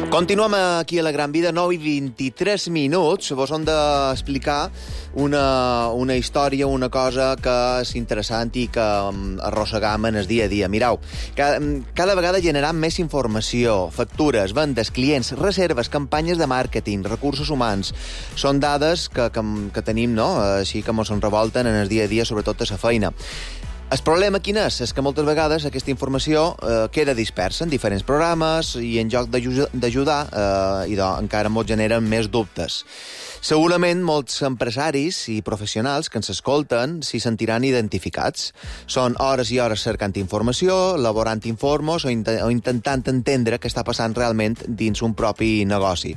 Continuem aquí a la Gran Vida, 9 i 23 minuts. Vos hem d'explicar una història, una cosa que és interessant i que arrossegam en el dia a dia. Mireu, cada vegada generam més informació, factures, vendes, clients, reserves, campanyes de màrqueting, recursos humans. Són dades que tenim, no?, així que ens revolten en el dia a dia, sobretot a la feina. El problema quin és? És que moltes vegades aquesta informació queda dispersa en diferents programes i en lloc d'ajudar encara ens generen més dubtes. Segurament molts empresaris i professionals que ens escolten s'hi sentiran identificats. Són hores i hores cercant informació, elaborant informes o intentant entendre què està passant realment dins un propi negoci.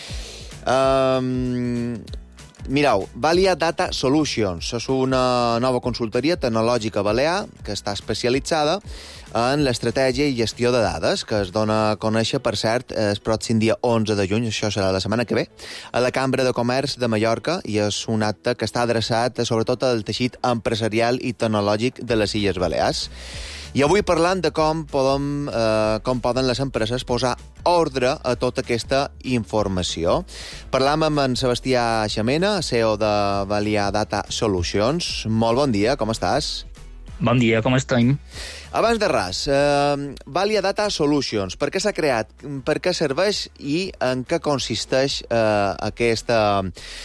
Mireu, Valia Data Solutions és una nova consultoria tecnològica balear que està especialitzada en l'estratègia i gestió de dades, que es dona a conèixer, per cert, el pròxim dia 11 de juny, això serà la setmana que ve, a la Cambra de Comerç de Mallorca, i és un acte que està adreçat sobretot al teixit empresarial i tecnològic de les Illes Balears. I avui parlant de com poden les empreses posar ordre a tota aquesta informació. Parlam amb en Sebastià Xamena, CEO de Valia Data Solutions. Molt bon dia, com estàs? Bon dia, com estem? Abans de res, Valia Data Solutions, per què s'ha creat, per què serveix i en què consisteix aquesta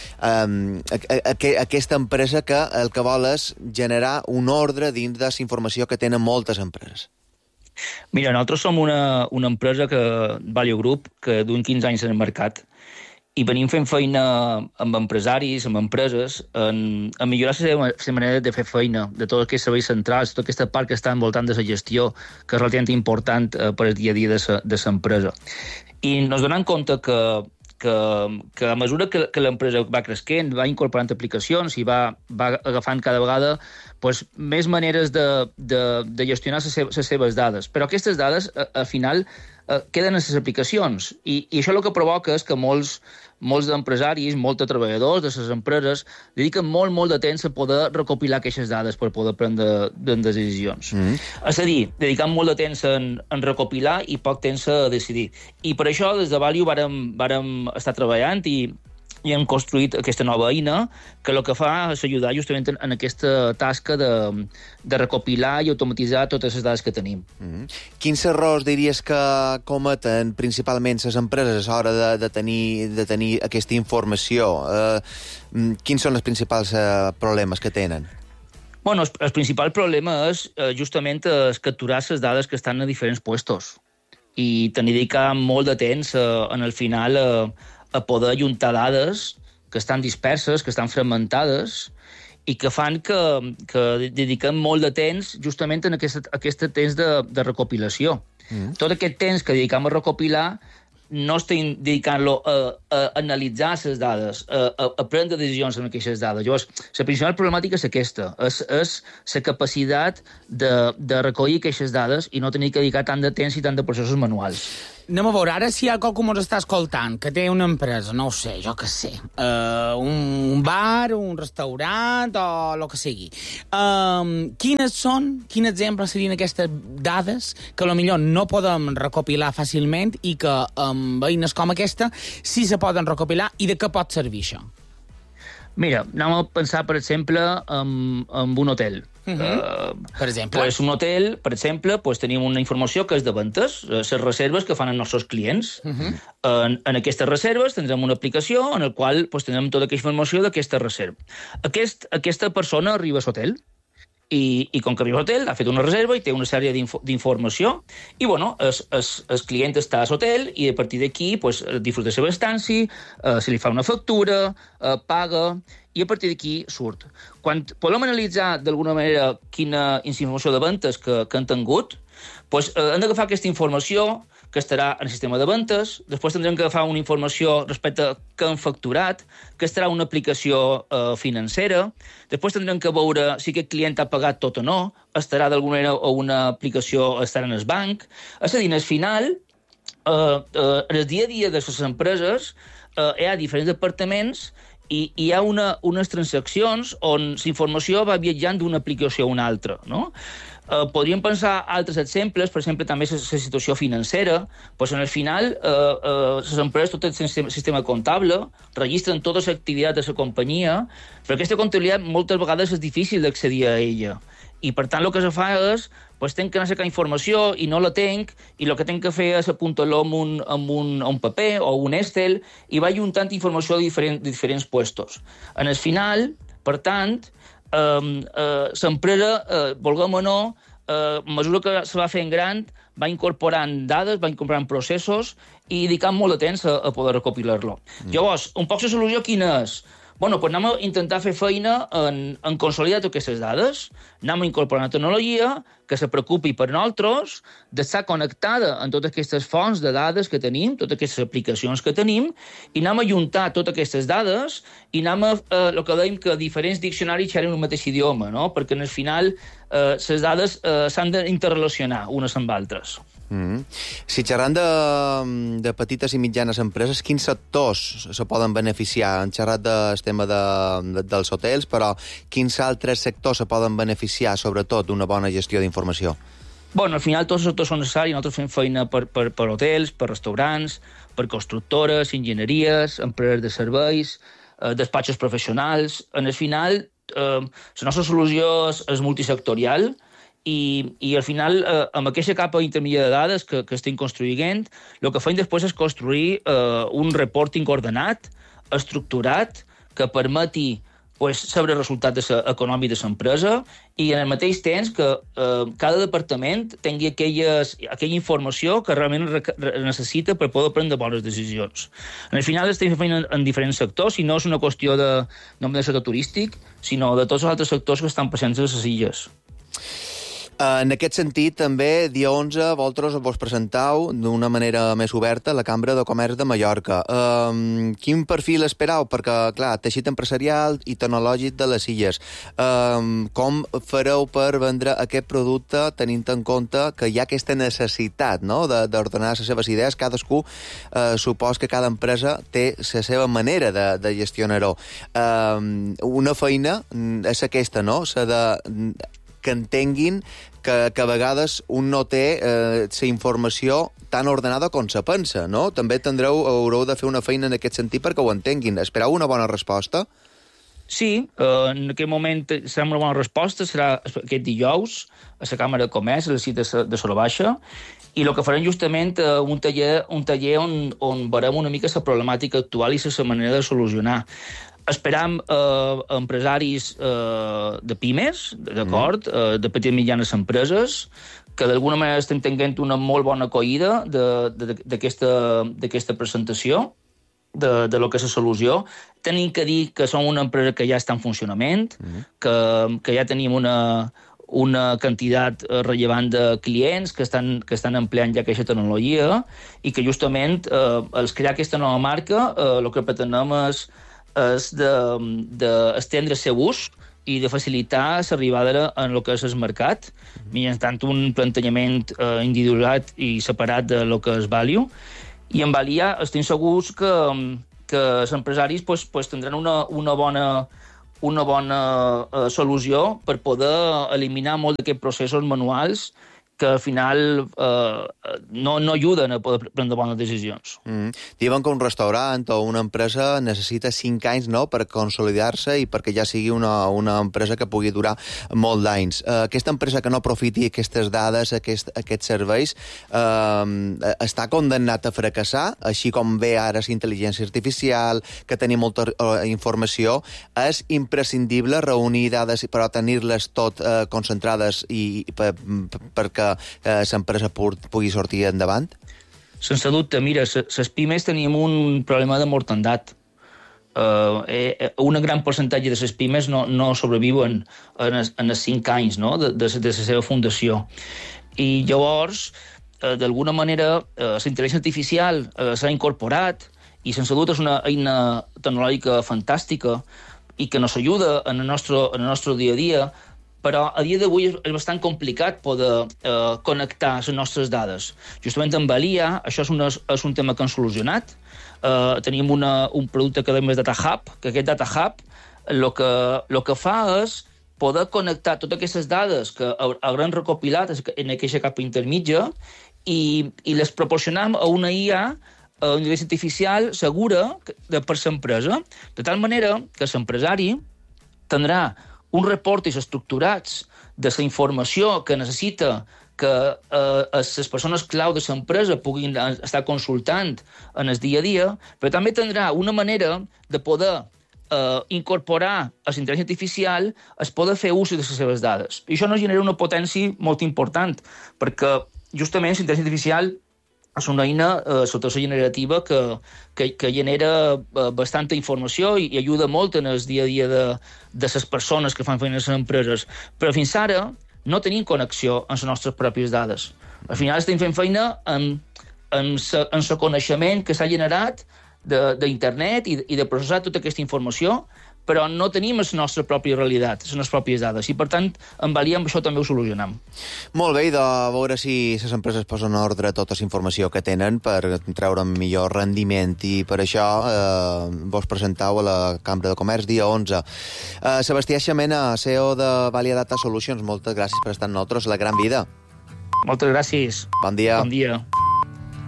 empresa que el que vol és generar un ordre dins de la informació que tenen moltes empreses? Mira, nosaltres som una empresa, Value Group, que duim 15 anys en el mercat i venim fent feina amb empresaris, amb empreses, en millorar la manera de fer feina, de tots aquests serveis centrals, tota aquesta part que està envoltant de la gestió, que és relativament important per al dia a dia de l'empresa. I ens donem compte que a mesura que l'empresa va creixent, va incorporant aplicacions i va agafant cada vegada més maneres de gestionar les seves dades. Però aquestes dades, al final, queden en les aplicacions. I això el que provoca és que molts empresaris, molts treballadors de les empreses dediquen molt de temps a poder recopilar aquestes dades per poder prendre decisions. És a dir, dedicant molt de temps en recopilar i poc temps a decidir. I per això des de Value vàrem estar treballant i hem construït aquesta nova eina que el que fa és ajudar justament en aquesta tasca de recopilar i automatitzar totes les dades que tenim. Quins errors diries que cometen principalment les empreses a l'hora de tenir aquesta informació? Quins són els principals problemes que tenen? Bueno, el principal problema és justament capturar les dades que estan a diferents puestos i dedicar molt de temps en el final a poder ajuntar dades que estan disperses, que estan fragmentades i que fan que dediquem molt de temps justament en aquest temps de recopilació. Tot aquest temps que dedicam a recopilar no estem dedicant-lo a analitzar les dades, a prendre decisions amb aquestes dades. Llavors, la principal problemàtica és aquesta, és la capacitat de recollir aquestes dades i no tenir que dedicar tant de temps i tant de processos manuals. Anem a veure, ara si hi ha algú que ens està escoltant, que té una empresa, no ho sé, jo què sé, un bar, un restaurant o el que sigui. Quins exemples serien aquestes dades que potser no podem recopilar fàcilment i que amb eines com aquesta sí se poden recopilar i de què pot servir això? Mira, anem a pensar, per exemple, en un hotel. Per exemple? Un hotel, per exemple, tenim una informació que és de ventes, les reserves que fan els nostres clients. En aquestes reserves tindrem una aplicació en la qual tindrem tota aquesta informació d'aquesta reserva. Aquesta persona arriba a l'hotel i com que arriba a l'hotel ha fet una reserva i té una sèrie d'informació i, el client està a l'hotel i a partir d'aquí disfruta de la seva estància, se li fa una factura, paga i a partir d'aquí surt. Quan podem analitzar d'alguna manera quina informació de ventes que han tingut, hem d'agafar aquesta informació que estarà en el sistema de ventes, després tindrem que agafar una informació respecte a què han facturat, que estarà una aplicació financera, després tindrem que veure si aquest client ha pagat tot o no, estarà d'alguna manera o una aplicació estarà en el banc. És a dir, al final, en el dia a dia de les empreses hi ha diferents departaments i hi ha unes transaccions on la informació va viatjant d'una aplicació a una altra, no? Podríem pensar altres exemples, per exemple, també la situació financera, doncs al final les empreses, tot el sistema comptable, registren totes les activitats de la companyia, però aquesta comptabilitat moltes vegades és difícil d'accedir a ella. I, per tant, el que se fa és, doncs, tenc que anar a cercar informació i no la tenc, i el que tenc que fer és apuntar-lo en un paper o un Excel, i va juntant informació de diferents puestos. En el final, per tant, l'empresa, vulguem o no, a mesura que se va fent gran, va incorporant dades, va incorporant processos i dedicant molt de temps a poder recopilar-lo. Llavors, un poc la solució quina és? Bueno, doncs anem a intentar fer feina en consolidar totes aquestes dades, anem a incorporar una tecnologia que se preocupi per nosaltres d'estar connectada amb totes aquestes fonts de dades que tenim, totes aquestes aplicacions que tenim, i anem a juntar totes aquestes dades i anem a, el que dèiem, que diferents diccionaris xerren un mateix idioma, no? Perquè al final les dades s'han d'interrelacionar unes amb altres. Si xerrant de petites i mitjanes empreses, quins sectors se poden beneficiar? Han xerrat del tema dels hotels, però quins altres sectors se poden beneficiar, sobretot, d'una bona gestió d'informació? Bueno, al final tots els sectors són necessaris. Nosaltres fem feina per hotels, per restaurants, per constructores, enginyeries, empreses de serveis, despatxos professionals. En el final, la nostra solució és multisectorial, i al final, amb aquesta capa intermèdia de dades que estem construint, el que fem després és construir un reporting ordenat, estructurat, que permeti saber el resultat econòmic de l'empresa i, en el mateix temps, que cada departament tingui aquella informació que realment necessita per poder prendre bones decisions. Al final estem fent en diferents sectors, i no és una qüestió només del sector turístic, sinó de tots els altres sectors que estan presents a les illes. En aquest sentit, també, dia 11, vosaltres vos presentau d'una manera més oberta la Cambra de Comerç de Mallorca. Quin perfil esperau? Perquè, clar, teixit empresarial i tecnològic de les illes. Com fareu per vendre aquest producte tenint en compte que hi ha aquesta necessitat, no?, d'ordenar les seves idees? Cadascú, supos que cada empresa té la seva manera de gestionar-ho. Una feina és aquesta, no?, que entenguin que a vegades un no té la informació tan ordenada com se pensa, no? També haureu de fer una feina en aquest sentit perquè ho entenguin. Esperau una bona resposta? Sí, en aquest moment serà una bona resposta, serà aquest dijous a la Càmera de Comerç, a la cita de Sola Baixa, i el que farem justament un taller on veurem una mica la problemàtica actual i la manera de solucionar. Esperam empresaris de pimes, d'acord, de petites i mitjanes empreses, que d'alguna manera estem tenint una molt bona acollida d'aquesta presentació, de lo que és la solució. Tenim que dir que som una empresa que ja està en funcionament, que ja tenim una quantitat rellevant de clients que estan empleant ja aquesta tecnologia i que justament al crear aquesta nova marca el que pretenem és d'estendre el seu ús i de facilitar l'arribada en el que és el mercat, mitjançant un plantejament individualitzat i separat de lo que és value. I en Valia estem segurs que els empresaris tindran una bona solució per poder eliminar molt d'aquests processos manuals que al final no ajuden a poder prendre bones decisions. Diuen que un restaurant o una empresa necessita 5 anys, no?, per consolidar-se i perquè ja sigui una empresa que pugui durar molt d'anys. Aquesta empresa que no aprofiti aquestes dades, aquests serveis, està condemnat a fracassar, així com ve ara la intel·ligència artificial, que tenim molta informació. És imprescindible reunir dades però tenir-les tot concentrades i perquè l'empresa pugui sortir endavant? Sense dubte. Mira, les pimes tenim un problema de mortandat. Un gran percentatge de les pimes no sobreviuen en els 5 anys, no?, de la seva fundació. I llavors, d'alguna manera, la intel·ligència artificial s'ha incorporat i, sense dubte, és una eina tecnològica fantàstica i que nos ajuda en el nostre dia a dia, però a dia d'avui és bastant complicat poder connectar les nostres dades. Justament amb Alia, això és un tema que hem solucionat. Tenim un producte que dèiem Data Hub, que aquest Data Hub el que fa és poder connectar totes aquestes dades que haurem recopilat en aquesta capa intermitja i les proporcionam a una IA, a una intel·ligència artificial segura per l'empresa, de tal manera que l'empresari tindrà uns reports estructurats de la informació que necessita que les persones clau de l'empresa puguin estar consultant en el dia a dia, però també tindrà una manera de poder incorporar a la intel·ligència artificial es poder fer ús de les seves dades. I això nos genera una potència molt important, perquè justament la intel·ligència artificial és una eina sota la generativa que genera bastanta informació i ajuda molt en el dia a dia de les persones que fan feina a les empreses. Però fins ara no tenim connexió amb les nostres pròpies dades. Al final estem fent feina en el coneixement que s'ha generat d'internet i de processar tota aquesta informació, però no tenim la nostra pròpia realitat, les nostres pròpies dades, i per tant amb Alia amb això també ho solucionam. Molt bé, i de veure si les empreses posen en ordre tota la informació que tenen per treure millor rendiment, i per això vos presentau a la Cambra de Comerç dia 11. Sebastià Xamena, CEO de Valia Data Solutions, moltes gràcies per estar amb nosaltres. La gran vida. Moltes gràcies. Bon dia. Bon dia.